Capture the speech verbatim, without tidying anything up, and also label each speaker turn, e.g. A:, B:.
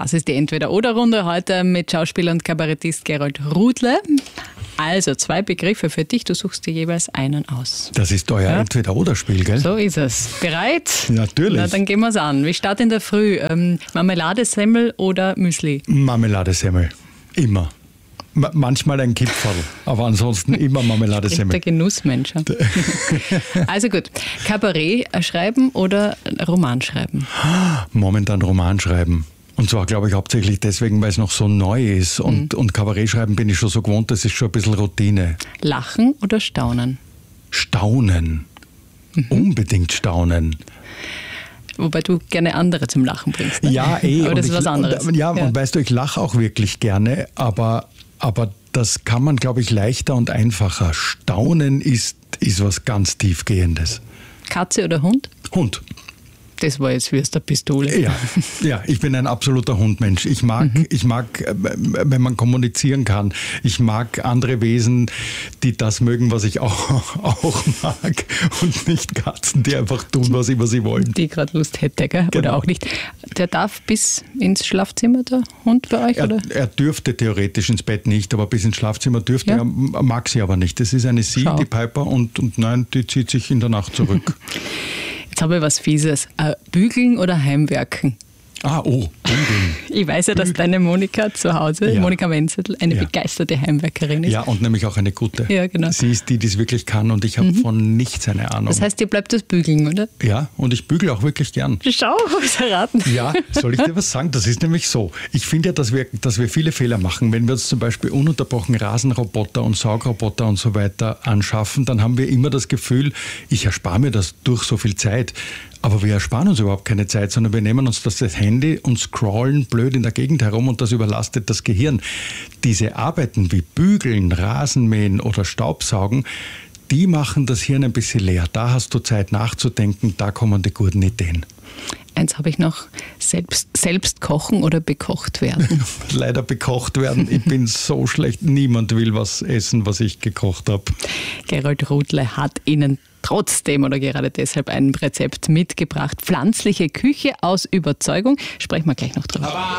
A: Das ist die Entweder-Oder-Runde heute mit Schauspieler und Kabarettist Gerold Rudle. Also zwei Begriffe für dich, du suchst dir jeweils einen aus.
B: Das ist euer ja? Entweder-Oder-Spiel, gell?
A: So ist es. Bereit?
B: Natürlich.
A: Na, dann gehen wir es an. Wie startet in der Früh? Ähm, Marmeladesemmel oder Müsli?
B: Marmeladesemmel. Immer. Ma- manchmal ein Kipferl, aber ansonsten immer Marmeladesemmel.
A: Der Genussmensch. Also gut. Kabarett schreiben oder Roman schreiben?
B: Momentan Roman schreiben. Und zwar, glaube ich, hauptsächlich deswegen, weil es noch so neu ist. Und, mhm. und Kabarett schreiben bin ich schon so gewohnt, das ist schon ein bisschen Routine.
A: Lachen oder staunen?
B: Staunen. Mhm. Unbedingt staunen.
A: Wobei du gerne andere zum Lachen bringst. Ne?
B: Ja, eh.
A: Aber das
B: ist
A: was anderes.
B: Und, ja,
A: ja,
B: und weißt du, ich lache auch wirklich gerne, aber, aber das kann man, glaube ich, leichter und einfacher. Staunen ist, ist was ganz Tiefgehendes.
A: Katze oder Hund?
B: Hund.
A: Das war jetzt wie aus der Pistole.
B: Ja, ja, ich bin ein absoluter Hundmensch. Ich mag, mhm. ich mag, wenn man kommunizieren kann. Ich mag andere Wesen, die das mögen, was ich auch, auch mag. Und nicht Katzen, die einfach tun, was immer sie wollen.
A: Die gerade Lust hätte, gell? Genau. Oder auch nicht. Der darf bis ins Schlafzimmer, der Hund bei euch?
B: Er,
A: oder?
B: er dürfte theoretisch ins Bett nicht, aber bis ins Schlafzimmer dürfte ja. er, mag sie aber nicht. Das ist eine Sie, Schau. die Piper, und, und nein, die zieht sich in der Nacht zurück.
A: Jetzt habe ich was Fieses. Äh, bügeln oder heimwerken?
B: Ah, oh, bügeln.
A: Ich weiß ja, dass deine Monika zu Hause, ja. Monika Wenzel, eine
B: ja.
A: begeisterte Heimwerkerin ist.
B: Ja, und nämlich auch eine gute.
A: Ja, genau.
B: Sie ist die, die es wirklich kann, und ich habe mhm. von nichts eine Ahnung.
A: Das heißt, dir bleibt das Bügeln, oder?
B: Ja, und ich bügele auch wirklich gern.
A: Schau, habe ich erraten.
B: Ja, soll ich dir was sagen? Das ist nämlich so. Ich finde ja, dass wir, dass wir viele Fehler machen. Wenn wir uns zum Beispiel ununterbrochen Rasenroboter und Saugroboter und so weiter anschaffen, dann haben wir immer das Gefühl, ich erspare mir das durch so viel Zeit. Aber wir ersparen uns überhaupt keine Zeit, sondern wir nehmen uns das Handy und scrollen blöd in der Gegend herum, und das überlastet das Gehirn. Diese Arbeiten wie Bügeln, Rasenmähen oder Staubsaugen, die machen das Hirn ein bisschen leer. Da hast du Zeit nachzudenken, da kommen die guten Ideen.
A: Eins habe ich noch, selbst, selbst kochen oder bekocht werden?
B: Leider bekocht werden. Ich bin so schlecht. Niemand will was essen, was ich gekocht habe.
A: Gerold Rudle hat Ihnen trotzdem oder gerade deshalb ein Rezept mitgebracht. Pflanzliche Küche aus Überzeugung. Sprechen wir gleich noch drüber.